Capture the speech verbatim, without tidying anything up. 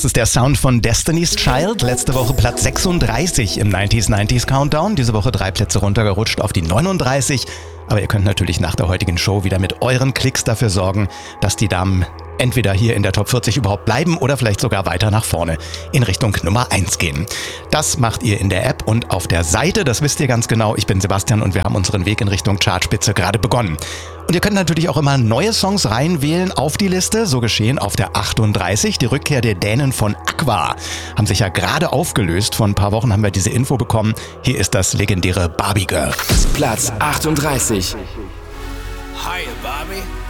Das ist der Sound von Destiny's Child. Letzte Woche Platz sechsunddreißig im neunziger neunziger Countdown. Diese Woche drei Plätze runtergerutscht auf die neununddreißig. Aber ihr könnt natürlich nach der heutigen Show wieder mit euren Klicks dafür sorgen, dass die Damen entweder hier in der Top vierzig überhaupt bleiben oder vielleicht sogar weiter nach vorne in Richtung Nummer eins gehen. Das macht ihr in der App und auf der Seite, das wisst ihr ganz genau. Ich bin Sebastian und wir haben unseren Weg in Richtung Chartspitze gerade begonnen. Und ihr könnt natürlich auch immer neue Songs reinwählen auf die Liste, so geschehen auf der achtunddreißig. Die Rückkehr der Dänen von Aqua haben sich ja gerade aufgelöst. Vor ein paar Wochen haben wir diese Info bekommen. Hier ist das legendäre Barbie Girl. Platz achtunddreißig. Hi, Barbie.